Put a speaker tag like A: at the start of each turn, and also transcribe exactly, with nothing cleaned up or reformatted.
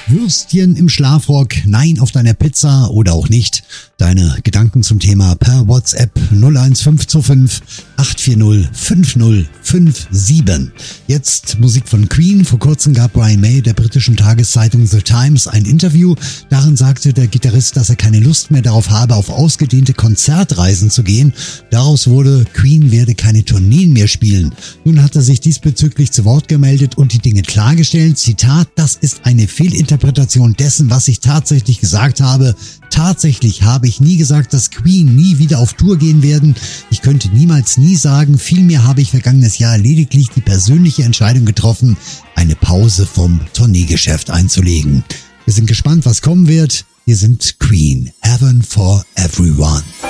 A: Würstchen im Schlafrock, Nein auf deiner Pizza oder auch nicht. Deine Gedanken zum Thema per WhatsApp null eins fünf zwei fünf acht vier null fünf null fünf sieben. Jetzt Musik von Queen. Vor kurzem gab Brian May der britischen Tageszeitung The Times ein Interview. Darin sagte der Gitarrist, dass er keine Lust mehr darauf habe, auf ausgedehnte Konzertreisen zu gehen. Daraus wurde, Queen werde keine Tourneen mehr spielen. Nun hat er sich diesbezüglich zu Wort gemeldet und die Dinge klargestellt. Zitat, das ist eine Fehlinterpretation dessen, was ich tatsächlich gesagt habe. Tatsächlich habe ich nie gesagt, dass Queen nie wieder auf Tour gehen werden. Ich könnte niemals nie sagen. Vielmehr habe ich vergangenes Jahr lediglich die persönliche Entscheidung getroffen, eine Pause vom Tourneegeschäft einzulegen. Wir sind gespannt, was kommen wird. Hier sind Queen, Heaven for Everyone.